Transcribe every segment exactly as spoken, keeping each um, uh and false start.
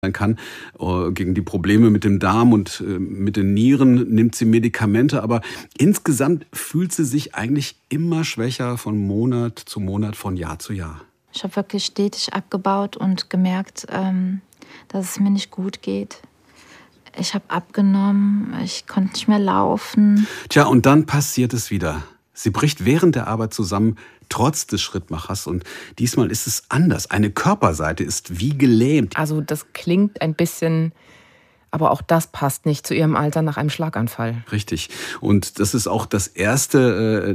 kann. Gegen die Probleme mit dem Darm und mit den Nieren nimmt sie Medikamente, aber insgesamt fühlt sie sich eigentlich immer schwächer von Monat zu Monat, von Jahr zu Jahr. Ich habe wirklich stetig abgebaut und gemerkt, ähm, dass es mir nicht gut geht. Ich habe abgenommen, ich konnte nicht mehr laufen. Tja, und dann passiert es wieder. Sie bricht während der Arbeit zusammen, trotz des Schrittmachers. Und diesmal ist es anders. Eine Körperseite ist wie gelähmt. Also das klingt ein bisschen, aber auch das passt nicht zu ihrem Alter nach einem Schlaganfall. Richtig. Und das ist auch das Erste,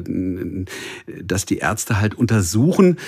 dass die Ärzte halt untersuchen.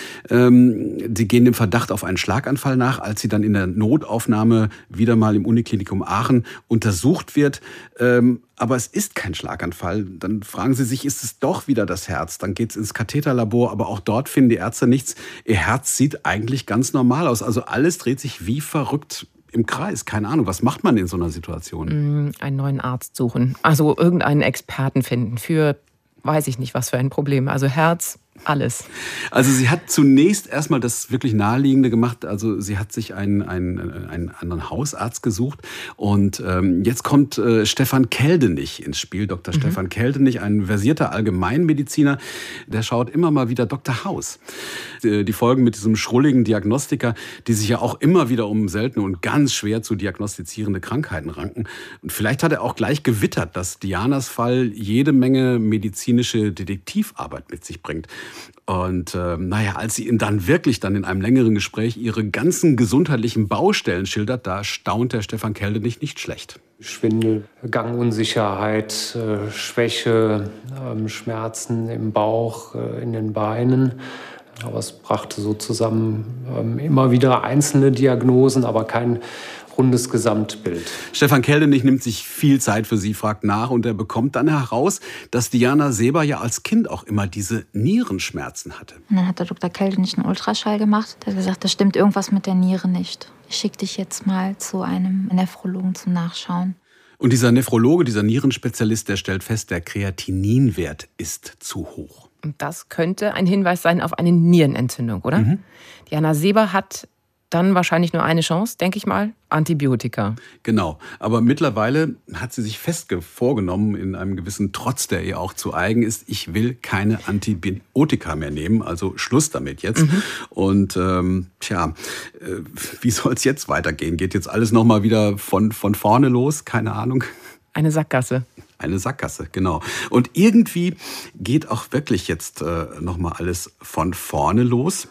Sie gehen dem Verdacht auf einen Schlaganfall nach, als sie dann in der Notaufnahme wieder mal im Uniklinikum Aachen untersucht wird. Aber es ist kein Schlaganfall. Dann fragen sie sich, ist es doch wieder das Herz? Dann geht es ins Katheterlabor, aber auch dort finden die Ärzte nichts. Ihr Herz sieht eigentlich ganz normal aus. Also alles dreht sich wie verrückt im Kreis. Keine Ahnung, was macht man in so einer Situation? Einen neuen Arzt suchen. Also irgendeinen Experten finden für, weiß ich nicht, was für ein Problem. Also Herz, alles. Also sie hat zunächst erstmal das wirklich Naheliegende gemacht. Also sie hat sich einen, einen, einen anderen Hausarzt gesucht. Und ähm, jetzt kommt äh, Stefan Keldenich ins Spiel. Doktor Mhm. Stefan Keldenich, ein versierter Allgemeinmediziner. Der schaut immer mal wieder Doktor House. Die, die Folgen mit diesem schrulligen Diagnostiker, die sich ja auch immer wieder um seltene und ganz schwer zu diagnostizierende Krankheiten ranken. Und vielleicht hat er auch gleich gewittert, dass Dianas Fall jede Menge medizinische Detektivarbeit mit sich bringt. Und äh, naja, als sie ihm dann wirklich dann in einem längeren Gespräch ihre ganzen gesundheitlichen Baustellen schildert, da staunt der Stefan Keldenich nicht schlecht. Schwindel, Gangunsicherheit, äh, Schwäche, äh, Schmerzen im Bauch, äh, in den Beinen. Aber es brachte so zusammen äh, immer wieder einzelne Diagnosen, aber kein rundes Gesamtbild. Stefan Keldenich nimmt sich viel Zeit für sie, fragt nach und er bekommt dann heraus, dass Diana Seeber ja als Kind auch immer diese Nierenschmerzen hatte. Und dann hat der Doktor Keldenich einen Ultraschall gemacht. Der hat gesagt, da stimmt irgendwas mit der Niere nicht. Ich schicke dich jetzt mal zu einem Nephrologen zum Nachschauen. Und dieser Nephrologe, dieser Nierenspezialist, der stellt fest, der Kreatininwert ist zu hoch. Und das könnte ein Hinweis sein auf eine Nierenentzündung, oder? Mhm. Diana Seeber hat dann wahrscheinlich nur eine Chance, denke ich mal, Antibiotika. Genau, aber mittlerweile hat sie sich fest vorgenommen, in einem gewissen Trotz, der ihr auch zu eigen ist, ich will keine Antibiotika mehr nehmen, also Schluss damit jetzt. Mhm. Und ähm, tja, äh, wie soll es jetzt weitergehen? Geht jetzt alles nochmal wieder von, von vorne los? Keine Ahnung. Eine Sackgasse. Eine Sackgasse, genau. Und irgendwie geht auch wirklich jetzt äh, nochmal alles von vorne los.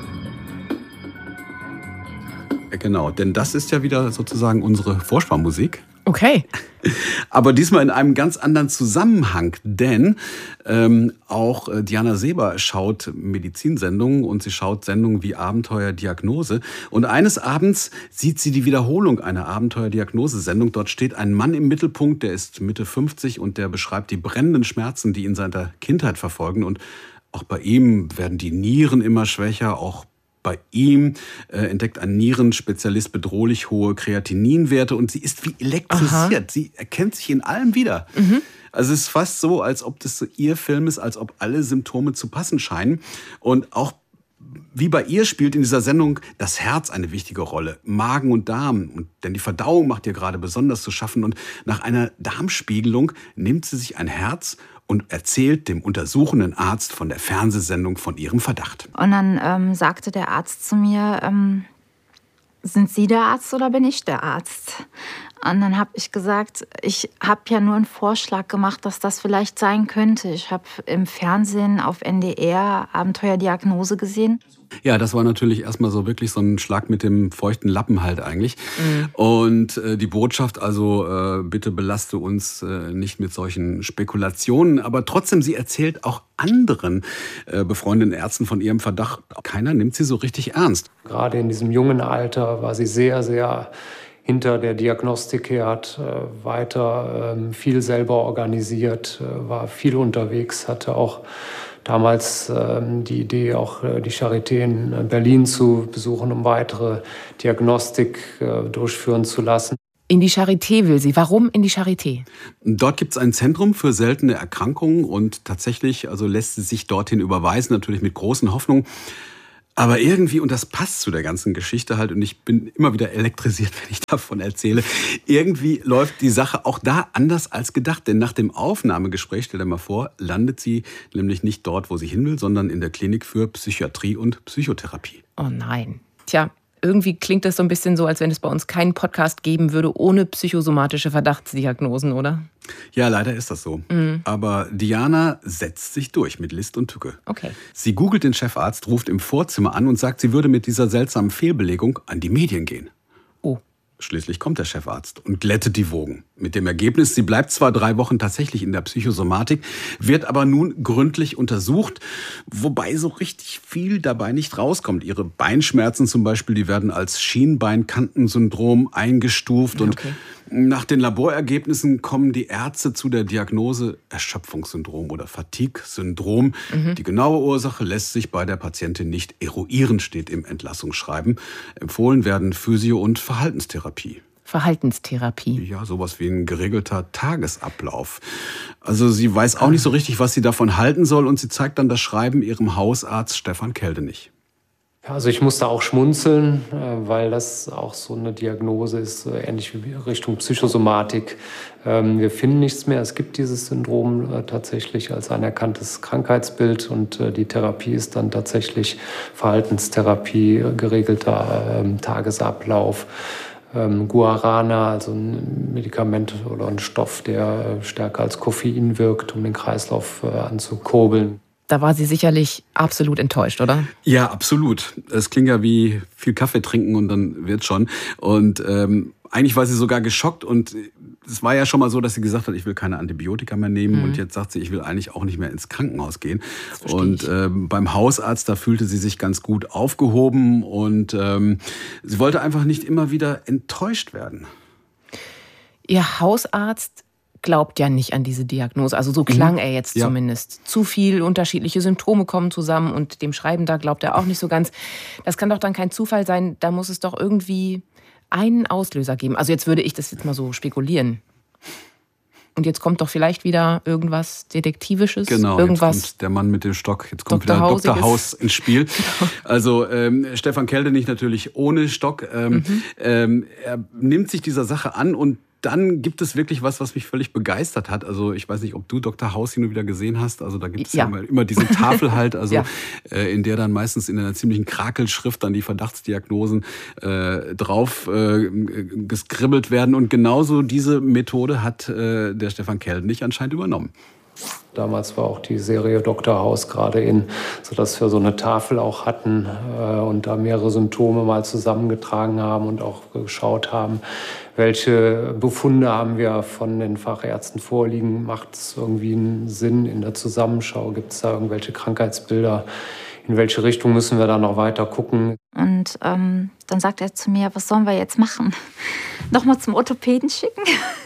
Genau, denn das ist ja wieder sozusagen unsere Vorspannmusik. Okay. Aber diesmal in einem ganz anderen Zusammenhang, denn ähm, auch äh, Diana Seeber schaut Medizinsendungen und sie schaut Sendungen wie Abenteuerdiagnose. Und eines Abends sieht sie die Wiederholung einer Abenteuerdiagnose-Sendung. Dort steht ein Mann im Mittelpunkt, der ist Mitte fünfzig und der beschreibt die brennenden Schmerzen, die ihn seit der Kindheit verfolgen. Und auch bei ihm werden die Nieren immer schwächer, auch bei ihm äh, entdeckt ein Nierenspezialist bedrohlich hohe Kreatininwerte und sie ist wie elektrisiert. Aha. Sie erkennt sich in allem wieder. Mhm. Also es ist fast so, als ob das so ihr Film ist, als ob alle Symptome zu passen scheinen. Und auch wie bei ihr spielt in dieser Sendung das Herz eine wichtige Rolle. Magen und Darm. Und denn die Verdauung macht ihr gerade besonders zu schaffen. Und nach einer Darmspiegelung nimmt sie sich ein Herz und erzählt dem untersuchenden Arzt von der Fernsehsendung von ihrem Verdacht. Und dann ähm, sagte der Arzt zu mir, ähm, sind Sie der Arzt oder bin ich der Arzt? Und dann habe ich gesagt, ich habe ja nur einen Vorschlag gemacht, dass das vielleicht sein könnte. Ich habe im Fernsehen auf N D R Abenteuerdiagnose gesehen. Ja, das war natürlich erstmal so wirklich so ein Schlag mit dem feuchten Lappen halt eigentlich. Mhm. Und äh, die Botschaft, also äh, bitte belaste uns äh, nicht mit solchen Spekulationen. Aber trotzdem, sie erzählt auch anderen äh, befreundeten Ärzten von ihrem Verdacht. Keiner nimmt sie so richtig ernst. Gerade in diesem jungen Alter war sie sehr, sehr hinter der Diagnostik her, hat äh, weiter äh, viel selber organisiert, äh, war viel unterwegs, hatte auch damals ähm, die Idee, auch äh, die Charité in Berlin zu besuchen, um weitere Diagnostik äh, durchführen zu lassen. In die Charité will sie. Warum in die Charité? Dort gibt es ein Zentrum für seltene Erkrankungen und tatsächlich also lässt sie sich dorthin überweisen, natürlich mit großen Hoffnungen. Aber irgendwie, und das passt zu der ganzen Geschichte halt, und ich bin immer wieder elektrisiert, wenn ich davon erzähle, irgendwie läuft die Sache auch da anders als gedacht. Denn nach dem Aufnahmegespräch, stell dir mal vor, landet sie nämlich nicht dort, wo sie hin will, sondern in der Klinik für Psychiatrie und Psychotherapie. Oh nein. Tja, irgendwie klingt das so ein bisschen so, als wenn es bei uns keinen Podcast geben würde ohne psychosomatische Verdachtsdiagnosen, oder? Ja, leider ist das so. Mhm. Aber Diana setzt sich durch mit List und Tücke. Okay. Sie googelt den Chefarzt, ruft im Vorzimmer an und sagt, sie würde mit dieser seltsamen Fehlbelegung an die Medien gehen. Oh. Schließlich kommt der Chefarzt und glättet die Wogen. Mit dem Ergebnis, sie bleibt zwar drei Wochen tatsächlich in der Psychosomatik, wird aber nun gründlich untersucht, wobei so richtig viel dabei nicht rauskommt. Ihre Beinschmerzen zum Beispiel, die werden als Schienbeinkantensyndrom eingestuft. Ja, und okay. Nach den Laborergebnissen kommen die Ärzte zu der Diagnose Erschöpfungssyndrom oder Fatigue-Syndrom. Mhm. Die genaue Ursache lässt sich bei der Patientin nicht eruieren, steht im Entlassungsschreiben. Empfohlen werden Physio- und Verhaltenstherapie. Verhaltenstherapie. Ja, sowas wie ein geregelter Tagesablauf. Also sie weiß auch nicht so richtig, was sie davon halten soll, und sie zeigt dann das Schreiben ihrem Hausarzt Stefan Keldenich. Also ich musste auch schmunzeln, weil das auch so eine Diagnose ist, ähnlich wie Richtung Psychosomatik. Wir finden nichts mehr. Es gibt dieses Syndrom tatsächlich als anerkanntes Krankheitsbild, und die Therapie ist dann tatsächlich Verhaltenstherapie, geregelter Tagesablauf. Guarana, also ein Medikament oder ein Stoff, der stärker als Koffein wirkt, um den Kreislauf anzukurbeln. Da war sie sicherlich absolut enttäuscht, oder? Ja, absolut. Es klingt ja wie viel Kaffee trinken und dann wird's schon. Und ähm, eigentlich war sie sogar geschockt, und es war ja schon mal so, dass sie gesagt hat, ich will keine Antibiotika mehr nehmen. Mhm. Und jetzt sagt sie, ich will eigentlich auch nicht mehr ins Krankenhaus gehen. Und ähm, beim Hausarzt, da fühlte sie sich ganz gut aufgehoben, und ähm, sie wollte einfach nicht immer wieder enttäuscht werden. Ihr Hausarzt glaubt ja nicht an diese Diagnose. Also so klang mhm. er jetzt ja. zumindest. Zu viel unterschiedliche Symptome kommen zusammen, und dem Schreiben da glaubt er auch nicht so ganz. Das kann doch dann kein Zufall sein. Da muss es doch irgendwie einen Auslöser geben. Also jetzt würde ich das jetzt mal so spekulieren. Und jetzt kommt doch vielleicht wieder irgendwas Detektivisches. Genau, irgendwas jetzt kommt der Mann mit dem Stock. Jetzt kommt Doktor wieder Hausiges. Doktor Haus ins Spiel. Also ähm, Stefan Keldenich natürlich ohne Stock. Ähm, mhm. ähm, er nimmt sich dieser Sache an, und dann gibt es wirklich was, was mich völlig begeistert hat. Also ich weiß nicht, ob du Doktor Haus hin und wieder gesehen hast. Also da gibt es ja, ja immer, immer diese Tafel halt, also ja. äh, in der dann meistens in einer ziemlichen Krakelschrift dann die Verdachtsdiagnosen äh, drauf äh, geskribbelt werden. Und genauso diese Methode hat äh, der Stefan Keldenich anscheinend übernommen. Damals war auch die Serie Doktor Haus gerade in, sodass wir so eine Tafel auch hatten äh, und da mehrere Symptome mal zusammengetragen haben und auch geschaut haben, welche Befunde haben wir von den Fachärzten vorliegen. Macht es irgendwie einen Sinn in der Zusammenschau? Gibt es da irgendwelche Krankheitsbilder? In welche Richtung müssen wir da noch weiter gucken? Und ähm, dann sagt er zu mir, was sollen wir jetzt machen? Nochmal zum Orthopäden schicken?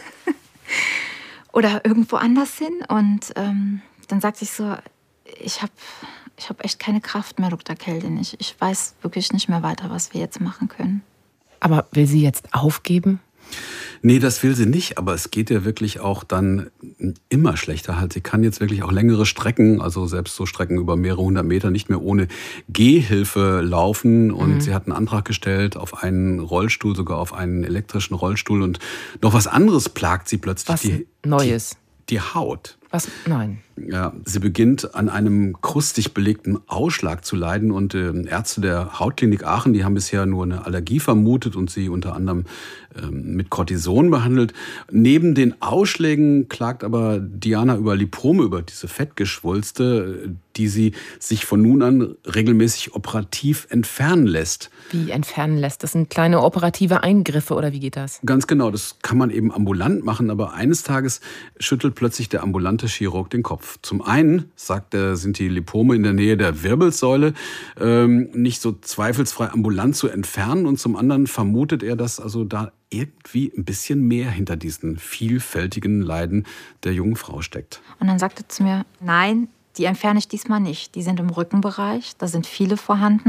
Oder irgendwo anders hin. Und ähm, dann sagte ich so, ich habe ich hab echt keine Kraft mehr, Doktor Keldenich. Ich weiß wirklich nicht mehr weiter, was wir jetzt machen können. Aber will sie jetzt aufgeben? Nee, das will sie nicht, aber es geht ihr wirklich auch dann immer schlechter halt. Sie kann jetzt wirklich auch längere Strecken, also selbst so Strecken über mehrere hundert Meter, nicht mehr ohne Gehhilfe laufen. Und mhm. sie hat einen Antrag gestellt auf einen Rollstuhl, sogar auf einen elektrischen Rollstuhl. Und noch was anderes plagt sie plötzlich. Was die, Neues? Die, die Haut. Was? Nein. Ja, sie beginnt an einem krustig belegten Ausschlag zu leiden, und äh, Ärzte der Hautklinik Aachen, die haben bisher nur eine Allergie vermutet und sie unter anderem ähm, mit Cortison behandelt. Neben den Ausschlägen klagt aber Diana über Lipome, über diese Fettgeschwulste, die sie sich von nun an regelmäßig operativ entfernen lässt. Wie entfernen lässt? Das sind kleine operative Eingriffe, oder wie geht das? Ganz genau, das kann man eben ambulant machen, aber eines Tages schüttelt plötzlich der ambulante Chirurg den Kopf. Zum einen, sagt er, sind die Lipome in der Nähe der Wirbelsäule ähm, nicht so zweifelsfrei ambulant zu entfernen, und zum anderen vermutet er, dass also da irgendwie ein bisschen mehr hinter diesen vielfältigen Leiden der jungen Frau steckt. Und dann sagt er zu mir, nein, die entferne ich diesmal nicht. Die sind im Rückenbereich, da sind viele vorhanden.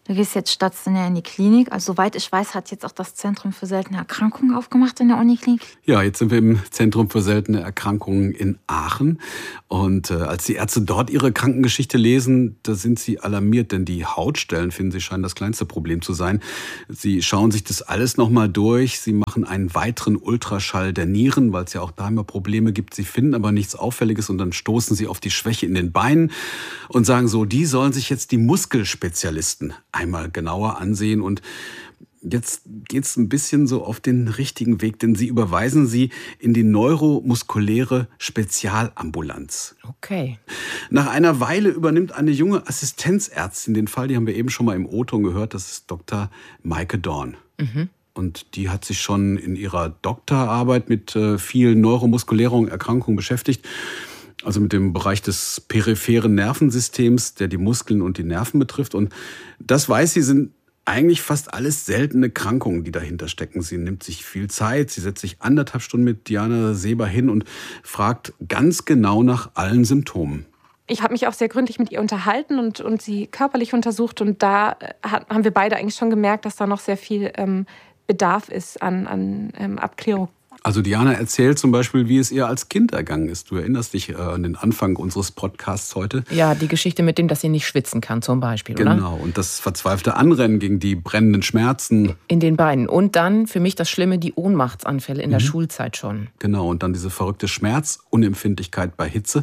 Du gehst jetzt stationär in die Klinik. Also soweit ich weiß, hat jetzt auch das Zentrum für seltene Erkrankungen aufgemacht in der Uniklinik. Ja, jetzt sind wir im Zentrum für seltene Erkrankungen in Aachen. Und äh, als die Ärzte dort ihre Krankengeschichte lesen, da sind sie alarmiert, denn die Hautstellen, finden sie, scheinen das kleinste Problem zu sein. Sie schauen sich das alles nochmal durch. Sie machen einen weiteren Ultraschall der Nieren, weil es ja auch da immer Probleme gibt. Sie finden aber nichts Auffälliges und dann stoßen sie auf die Schwäche in den Beinen und sagen so, die sollen sich jetzt die Muskelspezialisten einmal genauer ansehen. Und jetzt geht's ein bisschen so auf den richtigen Weg, denn sie überweisen sie in die neuromuskuläre Spezialambulanz. Okay. Nach einer Weile übernimmt eine junge Assistenzärztin den Fall, die haben wir eben schon mal im O-Ton gehört, das ist Doktor Maike Dorn. Mhm. Und die hat sich schon in ihrer Doktorarbeit mit äh, vielen neuromuskulären Erkrankungen beschäftigt. Also mit dem Bereich des peripheren Nervensystems, der die Muskeln und die Nerven betrifft. Und das weiß sie, sind eigentlich fast alles seltene Krankungen, die dahinter stecken. Sie nimmt sich viel Zeit, sie setzt sich anderthalb Stunden mit Diana Seber hin und fragt ganz genau nach allen Symptomen. Ich habe mich auch sehr gründlich mit ihr unterhalten und, und sie körperlich untersucht. Und da hat, haben wir beide eigentlich schon gemerkt, dass da noch sehr viel ähm, Bedarf ist an, an ähm, Abklärung. Also Diana erzählt zum Beispiel, wie es ihr als Kind ergangen ist. Du erinnerst dich äh, an den Anfang unseres Podcasts heute. Ja, die Geschichte mit dem, dass sie nicht schwitzen kann zum Beispiel, genau, oder? Genau, und das verzweifelte Anrennen gegen die brennenden Schmerzen. In den Beinen. Und dann, für mich das Schlimme, die Ohnmachtsanfälle in der mhm. Schulzeit schon. Genau, und dann diese verrückte Schmerzunempfindlichkeit bei Hitze.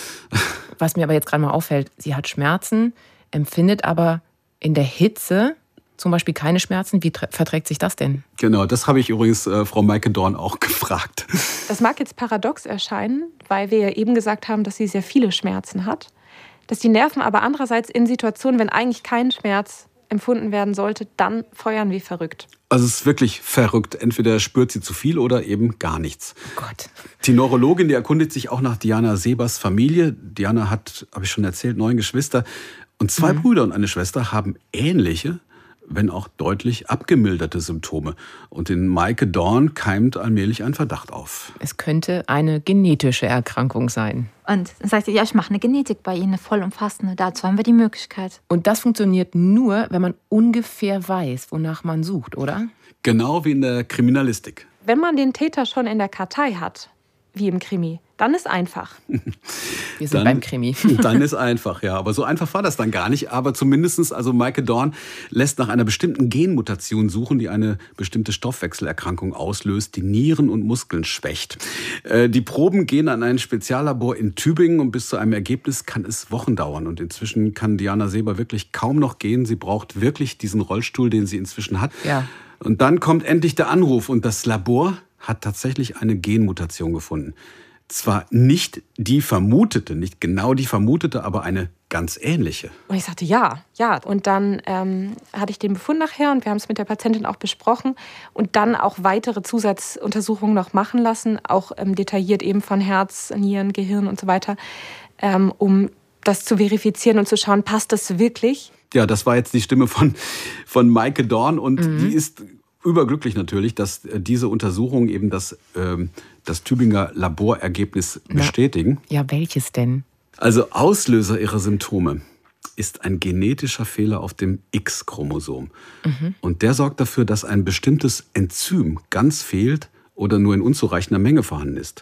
Was mir aber jetzt gerade mal auffällt, sie hat Schmerzen, empfindet aber in der Hitze zum Beispiel keine Schmerzen. Wie verträgt sich das denn? Genau, das habe ich übrigens äh, Frau Maike Dorn auch gefragt. Das mag jetzt paradox erscheinen, weil wir ja eben gesagt haben, dass sie sehr viele Schmerzen hat. Dass die Nerven aber andererseits in Situationen, wenn eigentlich kein Schmerz empfunden werden sollte, dann feuern wie verrückt. Also es ist wirklich verrückt. Entweder spürt sie zu viel oder eben gar nichts. Oh Gott. Die Neurologin, die erkundigt sich auch nach Diana Sebers Familie. Diana hat, habe ich schon erzählt, neun Geschwister. Und zwei mhm. Brüder und eine Schwester haben ähnliche, wenn auch deutlich abgemilderte Symptome. Und in Maike Dorn keimt allmählich ein Verdacht auf. Es könnte eine genetische Erkrankung sein. Und dann sagt sie, ja, ich mache eine Genetik bei Ihnen, eine vollumfassende. Dazu haben wir die Möglichkeit. Und das funktioniert nur, wenn man ungefähr weiß, wonach man sucht, oder? Genau wie in der Kriminalistik. Wenn man den Täter schon in der Kartei hat, wie im Krimi, dann ist einfach. Wir sind dann, beim Krimi. Dann ist einfach, ja. Aber so einfach war das dann gar nicht. Aber zumindestens, also Maike Dorn lässt nach einer bestimmten Genmutation suchen, die eine bestimmte Stoffwechselerkrankung auslöst, die Nieren und Muskeln schwächt. Äh, die Proben gehen an ein Speziallabor in Tübingen und bis zu einem Ergebnis kann es Wochen dauern. Und inzwischen kann Diana Seber wirklich kaum noch gehen. Sie braucht wirklich diesen Rollstuhl, den sie inzwischen hat. Ja. Und dann kommt endlich der Anruf und das Labor hat tatsächlich eine Genmutation gefunden. Zwar nicht die vermutete, nicht genau die vermutete, aber eine ganz ähnliche. Und ich sagte, ja, ja. Und dann ähm, hatte ich den Befund nachher und wir haben es mit der Patientin auch besprochen und dann auch weitere Zusatzuntersuchungen noch machen lassen, auch ähm, detailliert eben von Herz, Nieren, Gehirn und so weiter, ähm, um das zu verifizieren und zu schauen, passt das wirklich? Ja, das war jetzt die Stimme von, von Maike Dorn und Mhm. die ist überglücklich natürlich, dass diese Untersuchungen eben das, ähm, das Tübinger Laborergebnis bestätigen. Na, ja, welches denn? Also Auslöser ihrer Symptome ist ein genetischer Fehler auf dem X-Chromosom. Mhm. Und der sorgt dafür, dass ein bestimmtes Enzym ganz fehlt oder nur in unzureichender Menge vorhanden ist.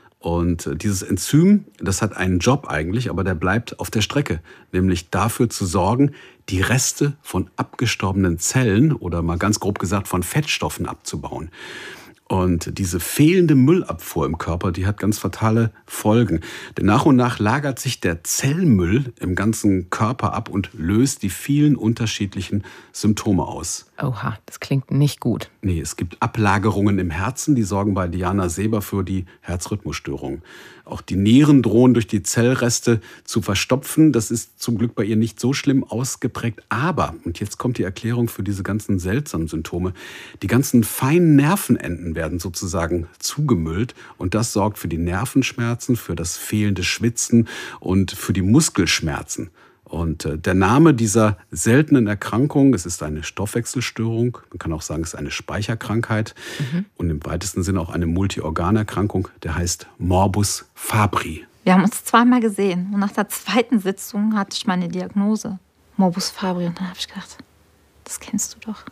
Und dieses Enzym, das hat einen Job eigentlich, aber der bleibt auf der Strecke. Nämlich dafür zu sorgen, die Reste von abgestorbenen Zellen oder mal ganz grob gesagt von Fettstoffen abzubauen. Und diese fehlende Müllabfuhr im Körper, die hat ganz fatale Folgen. Denn nach und nach lagert sich der Zellmüll im ganzen Körper ab und löst die vielen unterschiedlichen Symptome aus. Oha, das klingt nicht gut. Nee, es gibt Ablagerungen im Herzen, die sorgen bei Diana Seber für die Herzrhythmusstörungen. Auch die Nieren drohen durch die Zellreste zu verstopfen. Das ist zum Glück bei ihr nicht so schlimm ausgeprägt. Aber, und jetzt kommt die Erklärung für diese ganzen seltsamen Symptome, die ganzen feinen Nervenenden werden sozusagen zugemüllt. Und das sorgt für die Nervenschmerzen, für das fehlende Schwitzen und für die Muskelschmerzen. Und äh, der Name dieser seltenen Erkrankung, es ist eine Stoffwechselstörung, man kann auch sagen, es ist eine Speicherkrankheit mhm. und im weitesten Sinne auch eine Multiorganerkrankung, der heißt Morbus Fabri. Wir haben uns zweimal gesehen und nach der zweiten Sitzung hatte ich meine Diagnose, Morbus Fabri. Und dann habe ich gedacht, Das kennst du doch.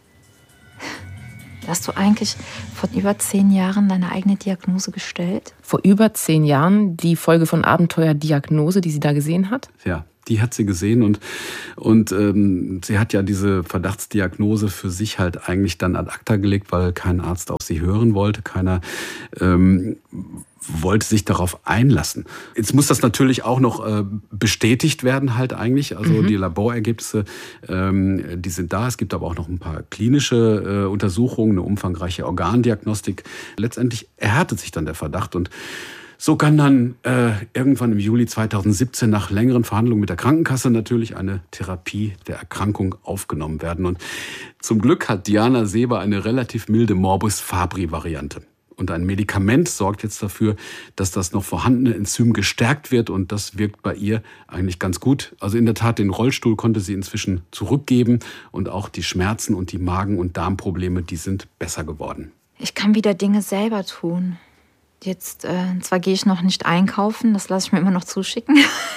Hast du eigentlich vor über zehn Jahren deine eigene Diagnose gestellt? Vor über zehn Jahren die Folge von Abenteuer Diagnose, die sie da gesehen hat? Ja, die hat sie gesehen und, und ähm, sie hat ja diese Verdachtsdiagnose für sich halt eigentlich dann ad acta gelegt, weil kein Arzt auf sie hören wollte, keiner ähm, wollte sich darauf einlassen. Jetzt muss das natürlich auch noch äh, bestätigt werden halt eigentlich. Also mhm. die Laborergebnisse, ähm, die sind da. Es gibt aber auch noch ein paar klinische äh, Untersuchungen, eine umfangreiche Organdiagnostik. Letztendlich erhärtet sich dann der Verdacht und so kann dann äh, irgendwann im Juli zweitausendsiebzehn nach längeren Verhandlungen mit der Krankenkasse natürlich eine Therapie der Erkrankung aufgenommen werden. Und zum Glück hat Diana Seeber eine relativ milde Morbus Fabri-Variante. Und ein Medikament sorgt jetzt dafür, dass das noch vorhandene Enzym gestärkt wird und das wirkt bei ihr eigentlich ganz gut. Also in der Tat, den Rollstuhl konnte sie inzwischen zurückgeben und auch die Schmerzen und die Magen- und Darmprobleme, die sind besser geworden. Ich kann wieder Dinge selber tun. Jetzt, äh, zwar gehe ich noch nicht einkaufen, das lasse ich mir immer noch zuschicken.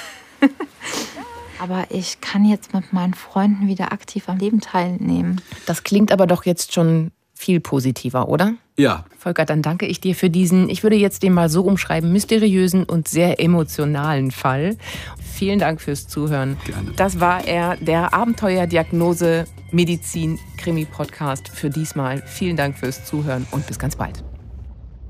Aber ich kann jetzt mit meinen Freunden wieder aktiv am Leben teilnehmen. Das klingt aber doch jetzt schon viel positiver, oder? Ja. Volker, dann danke ich dir für diesen, ich würde jetzt den mal so umschreiben, mysteriösen und sehr emotionalen Fall. Vielen Dank fürs Zuhören. Gerne. Das war er, der Abenteuerdiagnose Medizin Krimi Podcast für diesmal. Vielen Dank fürs Zuhören und bis ganz bald.